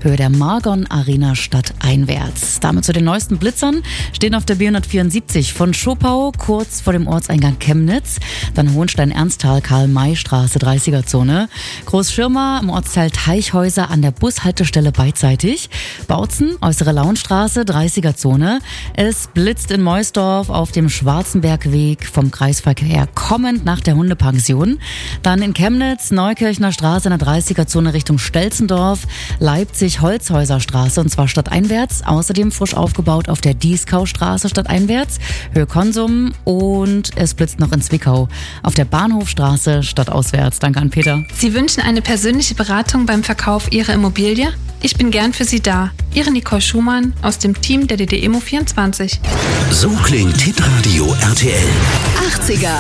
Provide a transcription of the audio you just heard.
Höhe der Margon Arena stadteinwärts. Damit zu den neuesten Blitzern stehen auf der B174 von Schopau kurz vor dem Ortseingang Chemnitz, dann Hohenstein-Ernsthal, Karl-May-Straße, 30er-Zone, Großschirmer im Ortsteil Teichhäuser an der Bushaltestelle beidseitig, Bautzen, Äußere Launstraße, 30er-Zone. Es blitzt in Meusdorf auf dem Schwarzenbergweg vom Kreisverkehr kommend nach der Hundepension. Dann in Chemnitz, Neukirchner Straße in der 30er-Zone Richtung Stelzendorf, Leipzig, Holzhäuser Straße und zwar stadteinwärts. Außerdem frisch aufgebaut auf der Dieskaustraße stadteinwärts, Höhe Konsum, und es blitzt noch in Zwickau auf der Bahnhofstraße stadtauswärts. Danke an Peter. Sie wünschen eine persönliche Beratung beim Verkauf Ihrer Immobilie? Ich bin gern für Sie da. Ihre Nicole Schumann aus dem Team der DD Immo 24. So klingt Hitradio RTL. 80er.